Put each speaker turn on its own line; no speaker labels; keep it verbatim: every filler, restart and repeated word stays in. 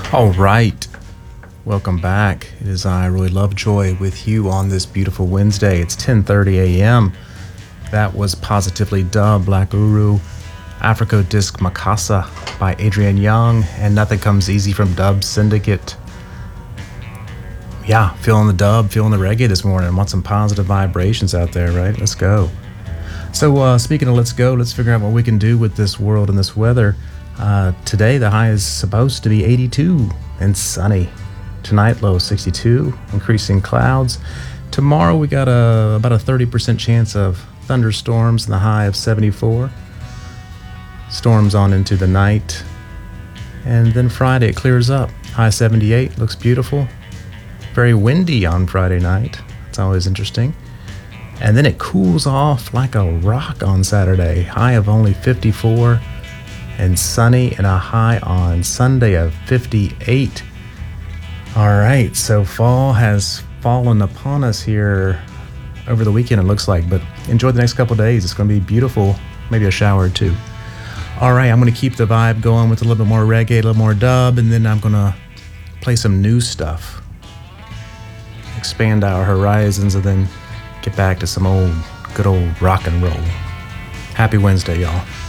All right. Welcome back. It is I, Roy Lovejoy, with you on this beautiful Wednesday. It's ten thirty a.m. That was Positively Dub, Black Uru, Africo Disc Makasa by Adrian Young, and Nothing Comes Easy from Dub Syndicate. Yeah, feeling the dub, feeling the reggae this morning. Want some positive vibrations out there, right? Let's go. So uh, speaking of let's go, let's figure out what we can do with this world and this weather. Uh, today, the high is supposed to be eighty-two and sunny. Tonight, low sixty-two, increasing clouds. Tomorrow, we got a, about a thirty percent chance of thunderstorms and the high of seventy-four. Storms on into the night. And then Friday, it clears up. High seventy-eight, looks beautiful. Very windy on Friday night. It's always interesting. And then it cools off like a rock on Saturday. High of only fifty-four. And sunny, and a high on Sunday of fifty-eight. All right, so fall has fallen upon us here over the weekend, it looks like, but enjoy the next couple days. It's going to be beautiful, maybe a shower or two. All right, I'm going to keep the vibe going with a little bit more reggae, a little more dub, and then I'm going to play some new stuff, expand our horizons, and then get back to some old, good old rock and roll. Happy Wednesday, y'all.